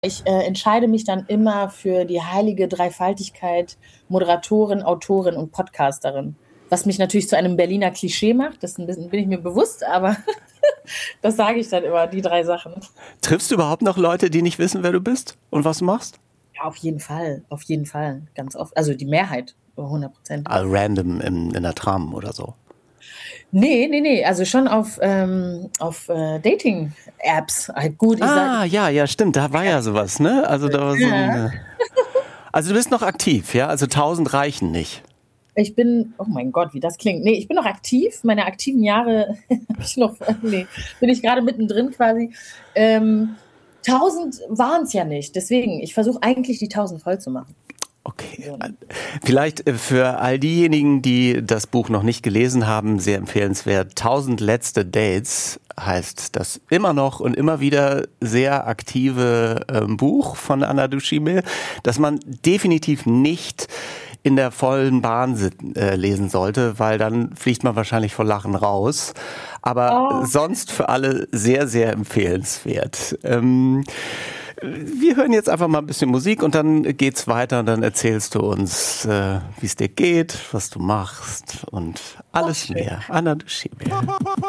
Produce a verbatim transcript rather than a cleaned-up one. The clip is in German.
Ich, äh, entscheide mich dann immer für die heilige Dreifaltigkeit Moderatorin, Autorin und Podcasterin, was mich natürlich zu einem Berliner Klischee macht, dessen bin bin ich mir bewusst, aber das sage ich dann immer, die drei Sachen. Triffst du überhaupt noch Leute, die nicht wissen, wer du bist und was du machst? Ja, auf jeden Fall, auf jeden Fall, ganz oft. Also, die Mehrheit, hundert Prozent. Also random in in der Tram oder so? Ne, ne, ne, also schon auf, ähm auf, äh, Dating-Apps. Halt gut, ich sage Ah, ja, ja, stimmt, da war ja so was, ne? Also, da war so Ja. 'n also, du bist noch aktiv, ja? Also, tausend reichen nicht? Ich bin oh mein Gott, wie das klingt. Ne, ich bin noch aktiv. Meine aktiven Jahre habe ich noch ne, bin ich grade mittendrin quasi. Ähm, tausend waren's ja nicht. Deswegen, ich versuche eigentlich die tausend voll zu machen. Okay. So, Äh, ne? vielleicht, äh, für all diejenigen, die das Buch noch nicht gelesen haben, sehr empfehlenswert. „tausend letzte Dates“ heißt das immer noch und immer wieder sehr aktive, ähm, Buch von Anna Dushime, das man definitiv nicht in der vollen Bahn sit äh, lesen sollte, weil dann fliegt man wahrscheinlich vor Lachen raus. Aber Oh. sonst für alle sehr, sehr empfehlenswert. Ähm, wir hören jetzt einfach mal 'n bisschen Musik und dann geht's weiter und dann erzählst du uns, äh, wie's dir geht, was du machst und Ach, alles schön. mehr. Anna Dushime.